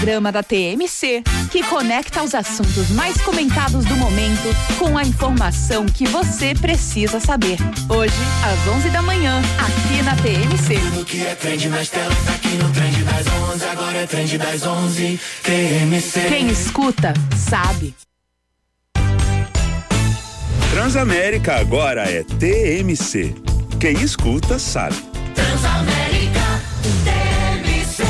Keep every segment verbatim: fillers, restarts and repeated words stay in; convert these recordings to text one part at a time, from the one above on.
programa da T M C, que conecta os assuntos mais comentados do momento com a informação que você precisa saber. Hoje, às onze da manhã, aqui na T M C. Tudo que é trend nas telas, aqui no Trend das onze, agora é Trend das onze, T M C. Quem escuta, sabe. Transamérica agora é T M C. Quem escuta, sabe. Transamérica, T M C.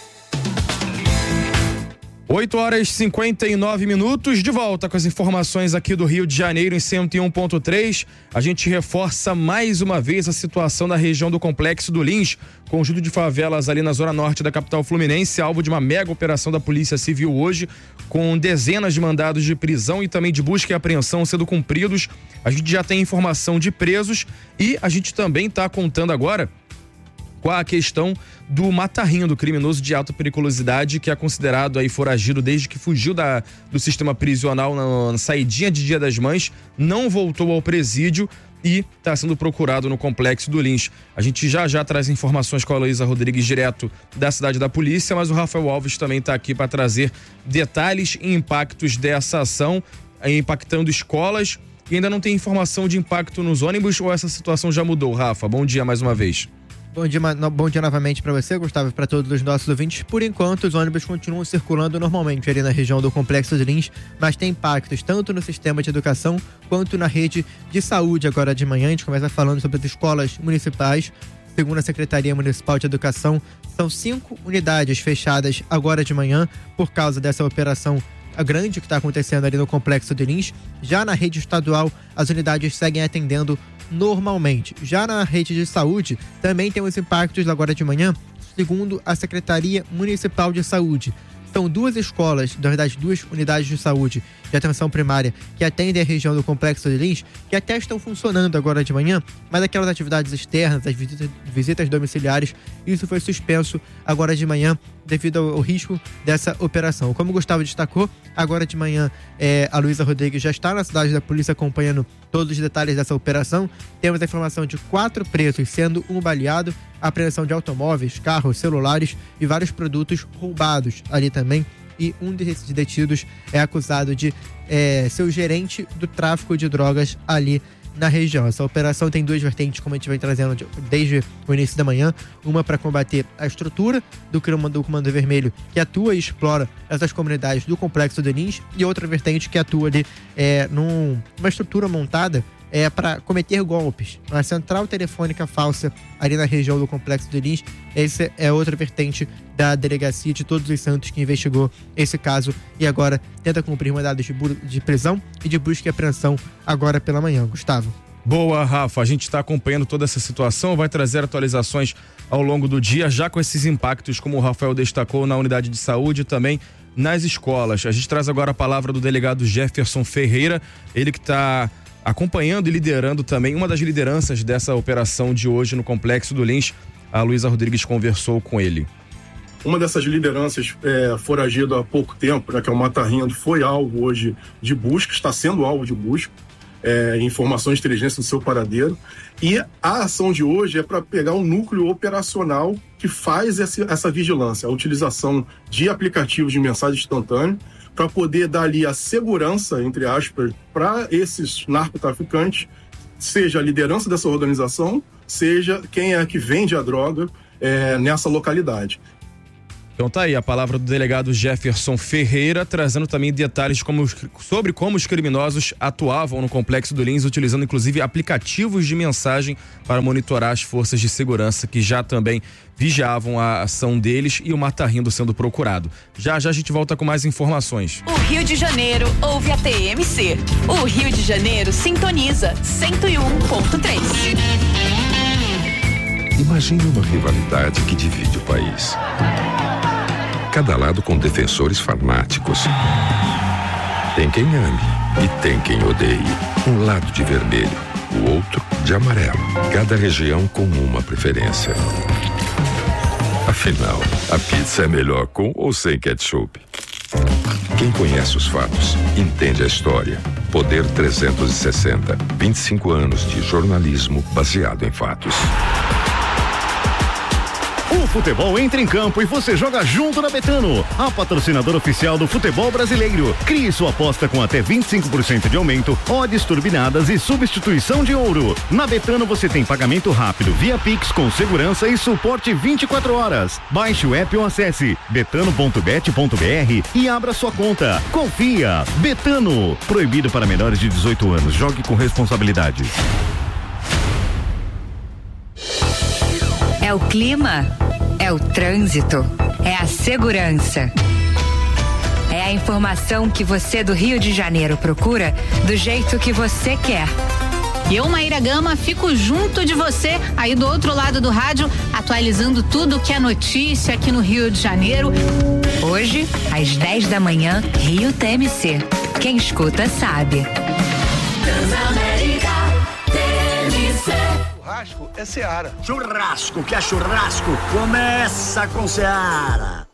oito horas e cinquenta e nove minutos, de volta com as informações aqui do Rio de Janeiro em cento e um ponto três. A gente reforça mais uma vez a situação na região do Complexo do Lins, conjunto de favelas ali na zona norte da capital fluminense, alvo de uma mega operação da Polícia Civil hoje, com dezenas de mandados de prisão e também de busca e apreensão sendo cumpridos. A gente já tem informação de presos e a gente também está contando agora com a questão do Matarrinho, do criminoso de alta periculosidade, que é considerado aí foragido desde que fugiu da, do sistema prisional na, na saidinha de Dia das Mães, não voltou ao presídio e está sendo procurado no Complexo do Lins. A gente já já traz informações com a Luísa Rodrigues, direto da cidade da polícia, mas o Rafael Alves também está aqui para trazer detalhes e impactos dessa ação, impactando escolas. E ainda não tem informação de impacto nos ônibus, ou essa situação já mudou, Rafa? Bom dia mais uma vez. Bom dia, bom dia novamente para você, Gustavo, e para todos os nossos ouvintes. Por enquanto, os ônibus continuam circulando normalmente ali na região do Complexo de Lins, mas tem impactos tanto no sistema de educação quanto na rede de saúde. Agora de manhã, a gente começa falando sobre as escolas municipais. Segundo a Secretaria Municipal de Educação, são cinco unidades fechadas agora de manhã por causa dessa operação grande que está acontecendo ali no Complexo de Lins. Já na rede estadual, as unidades seguem atendendo normalmente. Já na rede de saúde, também temos impactos agora de manhã, segundo a Secretaria Municipal de Saúde. São duas escolas, na verdade, duas unidades de saúde de atenção primária que atendem a região do Complexo de Lins, que até estão funcionando agora de manhã, mas aquelas atividades externas, as visitas, visitas domiciliares, isso foi suspenso agora de manhã devido ao, ao risco dessa operação. Como o Gustavo destacou, agora de manhã é, a Luísa Rodrigues já está na cidade da polícia acompanhando todos os detalhes dessa operação. Temos a informação de quatro presos, sendo um baleado, apreensão de automóveis, carros, celulares e vários produtos roubados ali também. E um desses detidos é acusado de é, ser o gerente do tráfico de drogas ali na região. Essa operação tem duas vertentes, como a gente vem trazendo de, desde o início da manhã. Uma para combater a estrutura do, do Comando Vermelho, que atua e explora essas comunidades do Complexo do Lins, e outra vertente que atua ali é, num, numa estrutura montada é, para cometer golpes. Uma central telefônica falsa ali na região do Complexo do Lins. Essa é outra vertente da Delegacia de Todos os Santos que investigou esse caso e agora tenta cumprir mandados de, de prisão e de busca e apreensão agora pela manhã. Gustavo. Boa, Rafa. A gente está acompanhando toda essa situação, vai trazer atualizações ao longo do dia, já com esses impactos, como o Rafael destacou, na unidade de saúde e também nas escolas. A gente traz agora a palavra do delegado Jefferson Ferreira, ele que está acompanhando e liderando também uma das lideranças dessa operação de hoje no Complexo do Lins. A Luísa Rodrigues conversou com ele. Uma dessas lideranças é, foragida há pouco tempo, né, que é o Matarrinho, foi alvo hoje de busca, está sendo alvo de busca, é, informações de inteligência do seu paradeiro. E a ação de hoje é para pegar um núcleo operacional que faz essa, essa vigilância, a utilização de aplicativos de mensagem instantânea, para poder dar ali a segurança, entre aspas, para esses narcotraficantes, seja a liderança dessa organização, seja quem é que vende a droga é, nessa localidade. Então tá aí a palavra do delegado Jefferson Ferreira, trazendo também detalhes como, sobre como os criminosos atuavam no Complexo do Lins, utilizando inclusive aplicativos de mensagem para monitorar as forças de segurança que já também vigiavam a ação deles e o Matarrindo sendo procurado. Já já a gente volta com mais informações. O Rio de Janeiro ouve a T M C. O Rio de Janeiro sintoniza cento e um ponto três. Imagine uma rivalidade que divide o país. Cada lado com defensores fanáticos. Tem quem ame e tem quem odeie. Um lado de vermelho, o outro de amarelo. Cada região com uma preferência. Afinal, a pizza é melhor com ou sem ketchup? Quem conhece os fatos, entende a história. Poder trezentos e sessenta. vinte e cinco anos de jornalismo baseado em fatos. O futebol entra em campo e você joga junto na Betano. a patrocinadora oficial do futebol brasileiro. Crie sua aposta com até vinte e cinco por cento de aumento, odds turbinadas e substituição de ouro. Na Betano você tem pagamento rápido via Pix com segurança e suporte vinte e quatro horas. Baixe o app ou acesse betano ponto bet ponto br e abra sua conta. Confia. Betano. Proibido para menores de dezoito anos. Jogue com responsabilidade. É o clima, é o trânsito, é a segurança. É a informação que você do Rio de Janeiro procura do jeito que você quer. Eu, Maíra Gama, fico junto de você aí do outro lado do rádio, atualizando tudo que é notícia aqui no Rio de Janeiro. Hoje, às dez da manhã, Rio T M C. Quem escuta sabe. Transamérica T M C. Churrasco é Seara. Churrasco, que é churrasco, começa com Seara.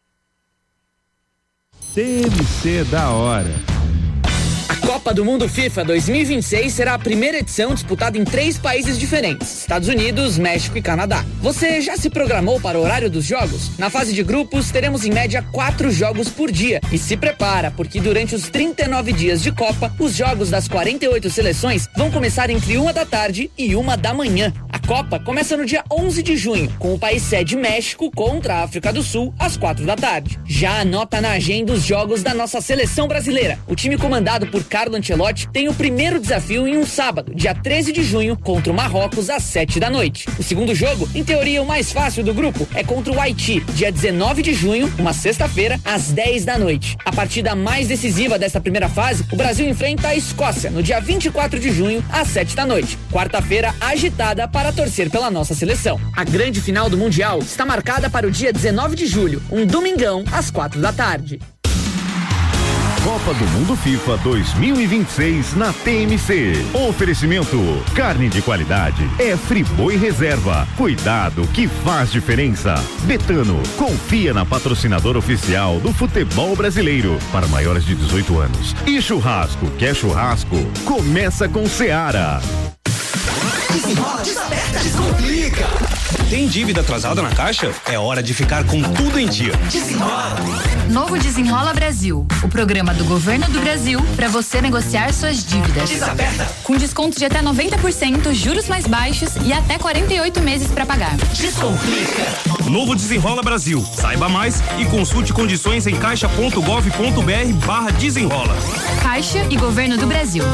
T M C da hora. A Copa do Mundo FIFA dois mil e vinte e seis será a primeira edição disputada em três países diferentes: Estados Unidos, México e Canadá. Você já se programou para o horário dos jogos? Na fase de grupos, teremos em média quatro jogos por dia. E se prepara, porque durante os trinta e nove dias de Copa, os jogos das quarenta e oito seleções vão começar entre uma da tarde e uma da manhã. A Copa começa no dia onze de junho, com o país sede México contra a África do Sul, às quatro da tarde. Já anota na agenda os jogos da nossa seleção brasileira. O time comandado por Carlo Ancelotti tem o primeiro desafio em um sábado, dia treze de junho, contra o Marrocos, às sete da noite. O segundo jogo, em teoria o mais fácil do grupo, é contra o Haiti, dia dezenove de junho, uma sexta-feira, às dez da noite. A partida mais decisiva dessa primeira fase, o Brasil enfrenta a Escócia, no dia vinte e quatro de junho, às sete da noite. Quarta-feira agitada para torcer pela nossa seleção. A grande final do Mundial está marcada para o dia dezenove de julho, um domingão, às quatro da tarde. Copa do Mundo FIFA dois mil e vinte e seis na T M C. Oferecimento: carne de qualidade é Friboi Reserva. Cuidado que faz diferença. Betano, confia na patrocinadora oficial do futebol brasileiro para maiores de dezoito anos. E churrasco, quer churrasco? Começa com Seara. Desenrola, desaperta, descomplica. Tem dívida atrasada na Caixa? É hora de ficar com tudo em dia. Desenrola. Novo Desenrola Brasil, o programa do Governo do Brasil para você negociar suas dívidas. Desaperta. Com desconto de até noventa por cento, juros mais baixos e até quarenta e oito meses para pagar. Descomplica. Novo Desenrola Brasil. Saiba mais e consulte condições em caixa ponto gov ponto br barra desenrola. Caixa e Governo do Brasil.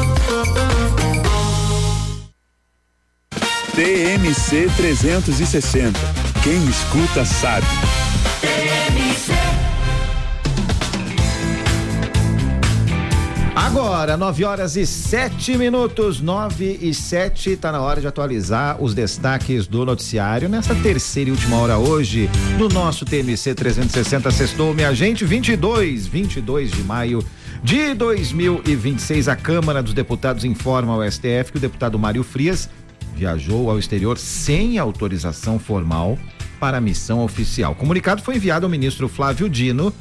T M C trezentos e sessenta. Quem escuta sabe. T M C. Agora, nove horas e sete minutos, nove e sete, tá na hora de atualizar os destaques do noticiário nessa terceira e última hora hoje do nosso T M C trezentos e sessenta. Sextou, minha gente, vinte e dois, vinte e dois de maio de dois mil e vinte e seis. A Câmara dos Deputados informa ao S T F que o deputado Mário Frias viajou ao exterior sem autorização formal para a missão oficial. O comunicado foi enviado ao ministro Flávio Dino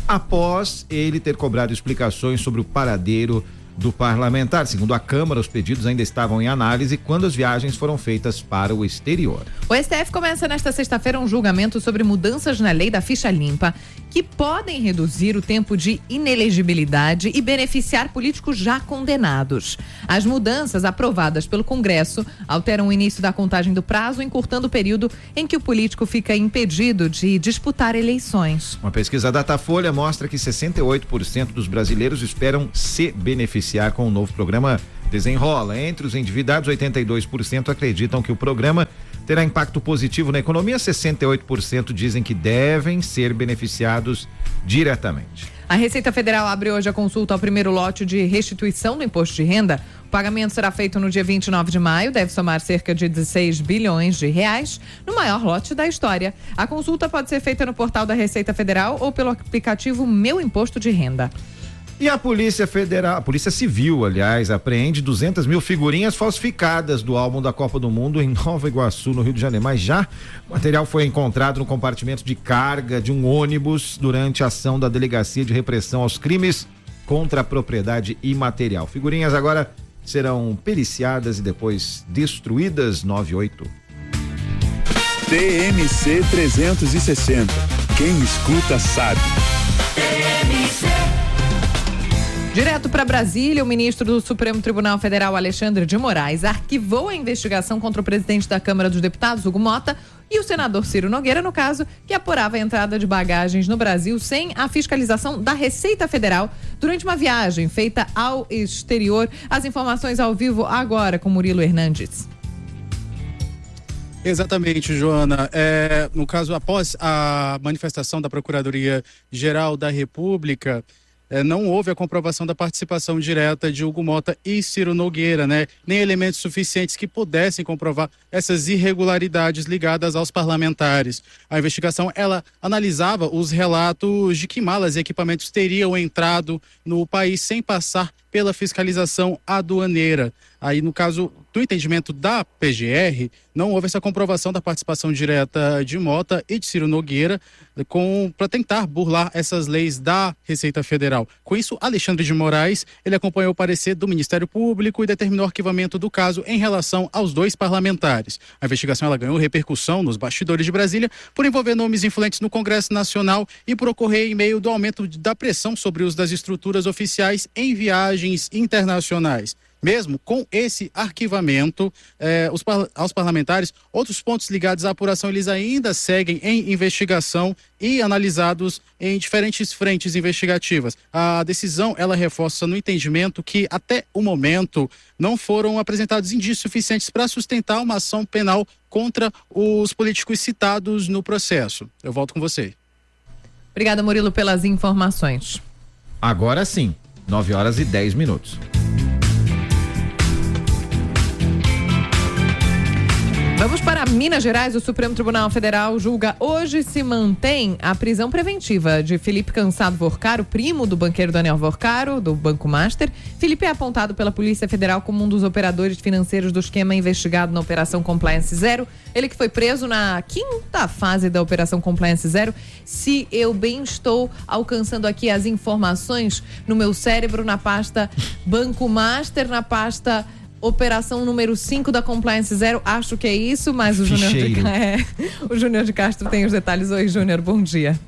após ele ter cobrado explicações sobre o paradeiro do parlamentar. Segundo a Câmara, os pedidos ainda estavam em análise quando as viagens foram feitas para o exterior. O S T F começa nesta sexta-feira um julgamento sobre mudanças na lei da ficha limpa que podem reduzir o tempo de inelegibilidade e beneficiar políticos já condenados. As mudanças aprovadas pelo Congresso alteram o início da contagem do prazo, encurtando o período em que o político fica impedido de disputar eleições. Uma pesquisa Datafolha mostra que sessenta e oito por cento dos brasileiros esperam se beneficiar com o novo programa Desenrola. Entre os endividados, oitenta e dois por cento acreditam que o programa terá impacto positivo na economia, sessenta e oito por cento dizem que devem ser beneficiados diretamente. A Receita Federal abre hoje a consulta ao primeiro lote de restituição do imposto de renda. O pagamento será feito no dia vinte e nove de maio, deve somar cerca de dezesseis bilhões de reais, no maior lote da história. A consulta pode ser feita no portal da Receita Federal ou pelo aplicativo Meu Imposto de Renda. E a Polícia Federal, a Polícia Civil, aliás, apreende duzentas mil figurinhas falsificadas do álbum da Copa do Mundo em Nova Iguaçu, no Rio de Janeiro. Mas já o material foi encontrado no compartimento de carga de um ônibus durante a ação da Delegacia de Repressão aos Crimes contra a Propriedade Imaterial. Figurinhas agora serão periciadas e depois destruídas. Nove e oito. T M C trezentos e sessenta. Quem escuta sabe. Direto para Brasília, o ministro do Supremo Tribunal Federal, Alexandre de Moraes, arquivou a investigação contra o presidente da Câmara dos Deputados, Hugo Mota, e o senador Ciro Nogueira, no caso, que apurava a entrada de bagagens no Brasil sem a fiscalização da Receita Federal durante uma viagem feita ao exterior. As informações ao vivo agora com Murilo Hernandes. Exatamente, Joana. É, no caso, após a manifestação da Procuradoria-Geral da República, É, não houve a comprovação da participação direta de Hugo Mota e Ciro Nogueira, né? Nem elementos suficientes que pudessem comprovar essas irregularidades ligadas aos parlamentares. A investigação, ela analisava os relatos de que malas e equipamentos teriam entrado no país sem passar pela fiscalização aduaneira. Aí, no caso do entendimento da P G R, não houve essa comprovação da participação direta de Mota e de Ciro Nogueira para tentar burlar essas leis da Receita Federal. Com isso, Alexandre de Moraes, ele acompanhou o parecer do Ministério Público e determinou o arquivamento do caso em relação aos dois parlamentares. A investigação, ela ganhou repercussão nos bastidores de Brasília por envolver nomes influentes no Congresso Nacional e por ocorrer em meio do aumento da pressão sobre o uso das estruturas oficiais em viagens internacionais. Mesmo com esse arquivamento eh, os par- aos parlamentares, outros pontos ligados à apuração, eles ainda seguem em investigação e analisados em diferentes frentes investigativas. A decisão, ela reforça no entendimento que, até o momento, não foram apresentados indícios suficientes para sustentar uma ação penal contra os políticos citados no processo. Eu volto com você. Obrigada, Murilo, pelas informações. Agora sim, nove horas e dez minutos. Vamos para Minas Gerais. O Supremo Tribunal Federal julga hoje se mantém a prisão preventiva de Felipe Cansado Vorcaro, primo do banqueiro Daniel Vorcaro, do Banco Master. Felipe é apontado pela Polícia Federal como um dos operadores financeiros do esquema investigado na Operação Compliance Zero. Ele que foi preso na quinta fase da Operação Compliance Zero. Se eu bem estou alcançando aqui as informações no meu cérebro, na pasta Banco Master, na pasta Operação número cinco da Compliance Zero, acho que é isso, mas o Júnior de, é, o Júnior de Castro tem os detalhes. Oi, Júnior, bom dia.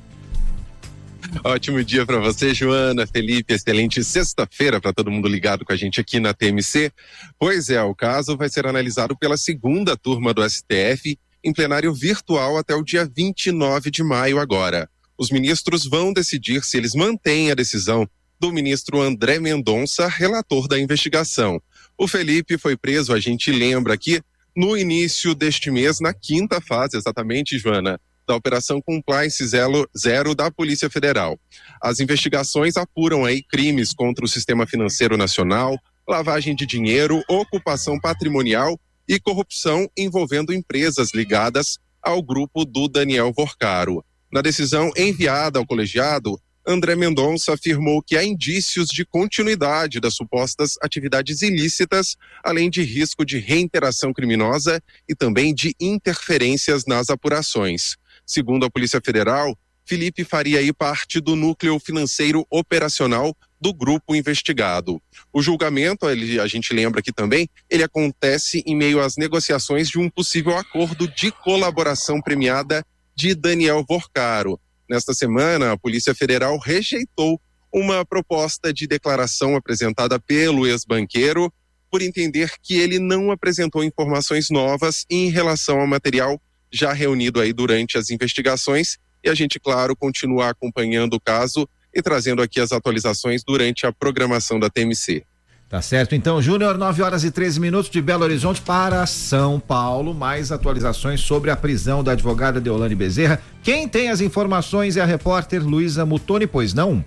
Ótimo dia para você, Joana, Felipe, excelente sexta-feira para todo mundo ligado com a gente aqui na T M C. Pois é, o caso vai ser analisado pela segunda turma do S T F em plenário virtual até o dia vinte e nove de maio agora. Os ministros vão decidir se eles mantêm a decisão do ministro André Mendonça, relator da investigação. O Felipe foi preso, a gente lembra aqui, no início deste mês, na quinta fase, exatamente, Joana, da Operação Compliance Zero, Zero da Polícia Federal. As investigações apuram aí crimes contra o sistema financeiro nacional, lavagem de dinheiro, ocupação patrimonial e corrupção envolvendo empresas ligadas ao grupo do Daniel Vorcaro. Na decisão enviada ao colegiado, André Mendonça afirmou que há indícios de continuidade das supostas atividades ilícitas, além de risco de reiteração criminosa e também de interferências nas apurações. Segundo a Polícia Federal, Felipe faria aí parte do núcleo financeiro operacional do grupo investigado. O julgamento, ele, a gente lembra aqui também, ele acontece em meio às negociações de um possível acordo de colaboração premiada de Daniel Vorcaro. Nesta semana, a Polícia Federal rejeitou uma proposta de declaração apresentada pelo ex-banqueiro por entender que ele não apresentou informações novas em relação ao material já reunido aí durante as investigações. E a gente, claro, continua acompanhando o caso e trazendo aqui as atualizações durante a programação da T M C. Tá certo, então, Júnior, nove horas e treze minutos de Belo Horizonte para São Paulo. Mais atualizações sobre a prisão da advogada Deolane Bezerra. Quem tem as informações é a repórter Luísa Mutoni, pois não?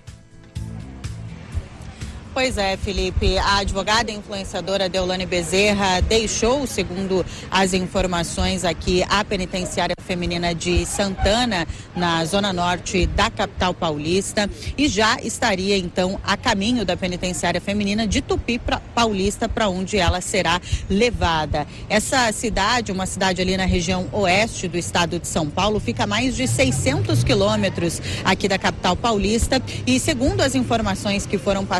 Pois é, Felipe, a advogada e influenciadora Deolane Bezerra deixou, segundo as informações aqui, a penitenciária feminina de Santana, na zona norte da capital paulista, e já estaria então a caminho da penitenciária feminina de Tupi pra, Paulista, para onde ela será levada. Essa cidade, uma cidade ali na região oeste do estado de São Paulo, fica a mais de seiscentos quilômetros aqui da capital paulista, e segundo as informações que foram passadas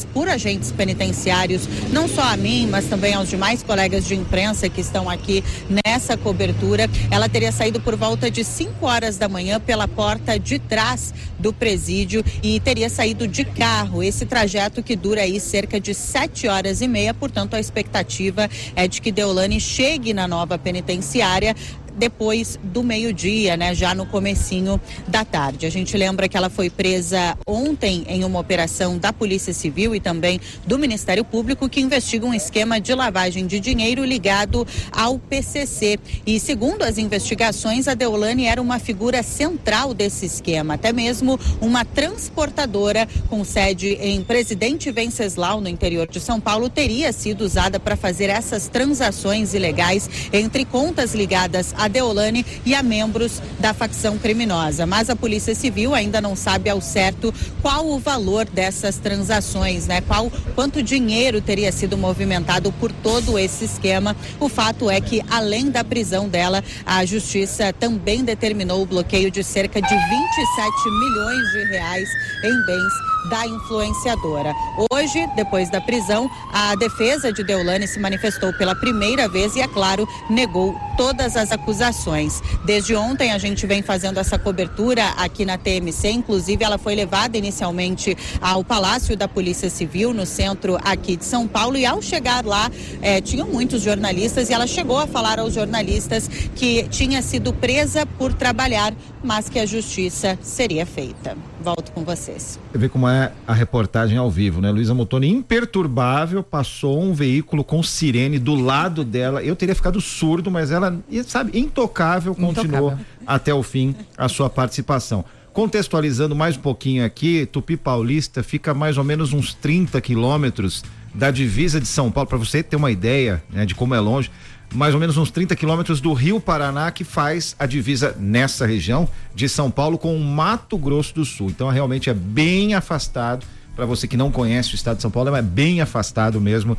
por agentes penitenciários, não só a mim, mas também aos demais colegas de imprensa que estão aqui nessa cobertura. Ela teria saído por volta de cinco horas da manhã pela porta de trás do presídio e teria saído de carro. Esse trajeto que dura aí cerca de sete horas e meia, portanto a expectativa é de que Deolane chegue na nova penitenciária depois do meio-dia, né, já no comecinho da tarde. A gente lembra que ela foi presa ontem em uma operação da Polícia Civil e também do Ministério Público que investiga um esquema de lavagem de dinheiro ligado ao P C C. E segundo as investigações, a Deolane era uma figura central desse esquema, até mesmo uma transportadora com sede em Presidente Venceslau, no interior de São Paulo, teria sido usada para fazer essas transações ilegais entre contas ligadas a Deolane e a membros da facção criminosa. Mas a Polícia Civil ainda não sabe ao certo qual o valor dessas transações, né? Qual, quanto dinheiro teria sido movimentado por todo esse esquema. O fato é que, além da prisão dela, a Justiça também determinou o bloqueio de cerca de vinte e sete milhões de reais em bens da influenciadora. Hoje, depois da prisão, a defesa de Deolane se manifestou pela primeira vez e, é claro, negou todas as acusações. Desde ontem a gente vem fazendo essa cobertura aqui na T M C, inclusive ela foi levada inicialmente ao Palácio da Polícia Civil, no centro aqui de São Paulo, e ao chegar lá, eh, tinham muitos jornalistas e ela chegou a falar aos jornalistas que tinha sido presa por trabalhar, mas que a justiça seria feita. Volto com vocês. Você vê como é a reportagem ao vivo, né? Luísa Motoni, imperturbável, passou um veículo com sirene do lado dela. Eu teria ficado surdo, mas ela, sabe, intocável, continuou intocável até o fim a sua participação. Contextualizando mais um pouquinho aqui, Tupi Paulista fica mais ou menos uns trinta quilômetros da divisa de São Paulo, para você ter uma ideia, né, de como é longe. Mais ou menos uns trinta quilômetros do Rio Paraná, que faz a divisa nessa região de São Paulo com o Mato Grosso do Sul. Então realmente é bem afastado, para você que não conhece o estado de São Paulo, é bem afastado mesmo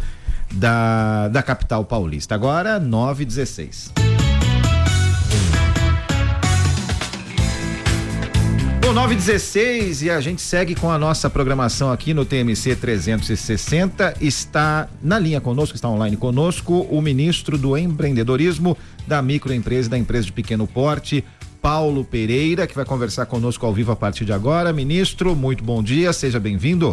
da, da capital paulista. Agora nove e dezesseis. Bom, nove e dezesseis e a gente segue com a nossa programação aqui no T M C trezentos e sessenta. Está na linha conosco, está online conosco, o ministro do Empreendedorismo, da Microempresa e da Empresa de Pequeno Porte, Paulo Pereira, que vai conversar conosco ao vivo a partir de agora. Ministro, muito bom dia, seja bem-vindo.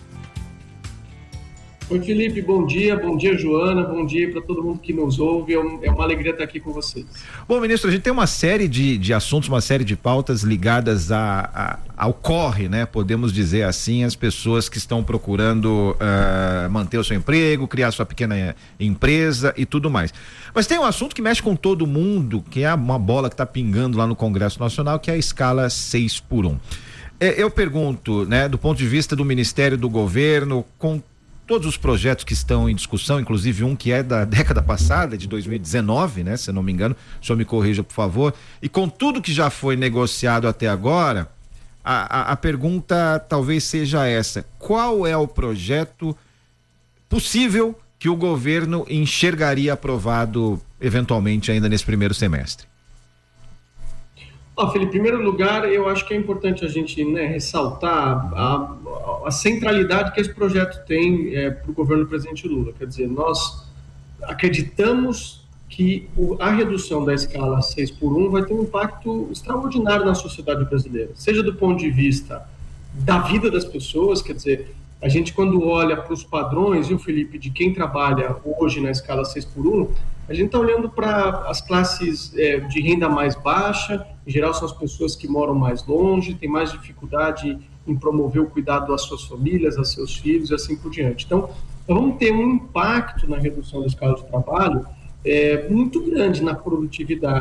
Oi, Felipe, bom dia, bom dia, Joana, bom dia para todo mundo que nos ouve, é, um, é uma alegria estar aqui com vocês. Bom, ministro, a gente tem uma série de, de assuntos, uma série de pautas ligadas a, a, ao corre, né? Podemos dizer assim, as pessoas que estão procurando uh, manter o seu emprego, criar sua pequena empresa e tudo mais. Mas tem um assunto que mexe com todo mundo, que é uma bola que está pingando lá no Congresso Nacional, que é a escala seis por um. É, eu pergunto, né, do ponto de vista do Ministério, do Governo, com todos os projetos que estão em discussão, inclusive um que é da década passada, de dois mil e dezenove, né? Se eu não me engano, o senhor me corrija, por favor. E com tudo que já foi negociado até agora, a, a, a pergunta talvez seja essa: qual é o projeto possível que o governo enxergaria aprovado eventualmente ainda nesse primeiro semestre? Oh, Felipe, em primeiro lugar, eu acho que é importante a gente, né, ressaltar a, a centralidade que esse projeto tem é, para o governo do presidente Lula. Quer dizer, nós acreditamos que o, a redução da escala seis por um vai ter um impacto extraordinário na sociedade brasileira, seja do ponto de vista da vida das pessoas, quer dizer, a gente quando olha para os padrões, viu, Felipe, de quem trabalha hoje na escala seis por um, a gente está olhando para as classes é, de renda mais baixa, em geral são as pessoas que moram mais longe, têm mais dificuldade em promover o cuidado das suas famílias, dos seus filhos e assim por diante. Então, nós vamos ter um impacto na redução da escala de trabalho é, muito grande na produtividade.